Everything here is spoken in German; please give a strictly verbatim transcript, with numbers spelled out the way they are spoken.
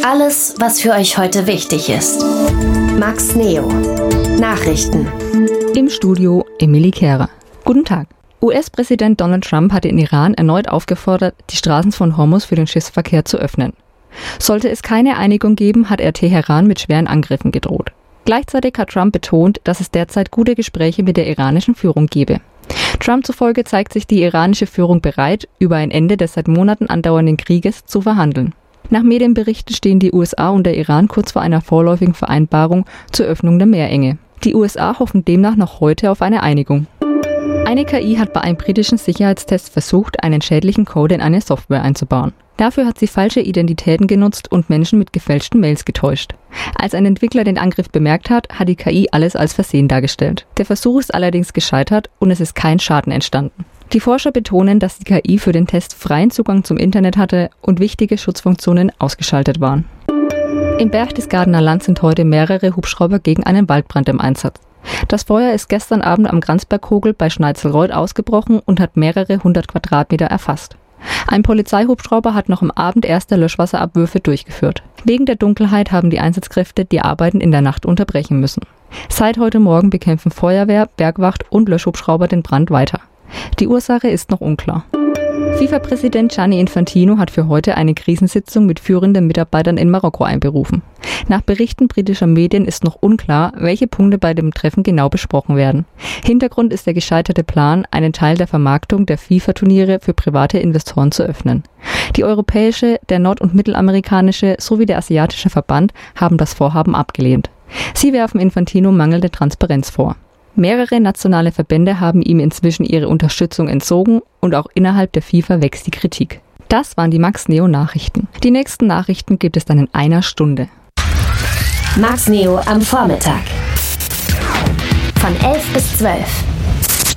Alles, was für euch heute wichtig ist. Max Neo. Nachrichten. Im Studio Emily Kehrer. Guten Tag. U S-Präsident Donald Trump hat den Iran erneut aufgefordert, die Straßen von Hormuz für den Schiffsverkehr zu öffnen. Sollte es keine Einigung geben, hat er Teheran mit schweren Angriffen gedroht. Gleichzeitig hat Trump betont, dass es derzeit gute Gespräche mit der iranischen Führung gebe. Trump zufolge zeigt sich die iranische Führung bereit, über ein Ende des seit Monaten andauernden Krieges zu verhandeln. Nach Medienberichten stehen die U S A und der Iran kurz vor einer vorläufigen Vereinbarung zur Öffnung der Meerenge. Die U S A hoffen demnach noch heute auf eine Einigung. Eine K I hat bei einem britischen Sicherheitstest versucht, einen schädlichen Code in eine Software einzubauen. Dafür hat sie falsche Identitäten genutzt und Menschen mit gefälschten Mails getäuscht. Als ein Entwickler den Angriff bemerkt hat, hat die K I alles als Versehen dargestellt. Der Versuch ist allerdings gescheitert und es ist kein Schaden entstanden. Die Forscher betonen, dass die K I für den Test freien Zugang zum Internet hatte und wichtige Schutzfunktionen ausgeschaltet waren. Im Berchtesgadener Land sind heute mehrere Hubschrauber gegen einen Waldbrand im Einsatz. Das Feuer ist gestern Abend am Gransberghogel bei Schneizelreuth ausgebrochen und hat mehrere hundert Quadratmeter erfasst. Ein Polizeihubschrauber hat noch am Abend erste Löschwasserabwürfe durchgeführt. Wegen der Dunkelheit haben die Einsatzkräfte die Arbeiten in der Nacht unterbrechen müssen. Seit heute Morgen bekämpfen Feuerwehr, Bergwacht und Löschhubschrauber den Brand weiter. Die Ursache ist noch unklar. FIFA-Präsident Gianni Infantino hat für heute eine Krisensitzung mit führenden Mitarbeitern in Marokko einberufen. Nach Berichten britischer Medien ist noch unklar, welche Punkte bei dem Treffen genau besprochen werden. Hintergrund ist der gescheiterte Plan, einen Teil der Vermarktung der FIFA-Turniere für private Investoren zu öffnen. Die europäische, der nord- und mittelamerikanische sowie der asiatische Verband haben das Vorhaben abgelehnt. Sie werfen Infantino mangelnde Transparenz vor. Mehrere nationale Verbände haben ihm inzwischen ihre Unterstützung entzogen und auch innerhalb der FIFA wächst die Kritik. Das waren die Max Neo Nachrichten. Die nächsten Nachrichten gibt es dann in einer Stunde. Max Neo am Vormittag. Von elf bis zwölf.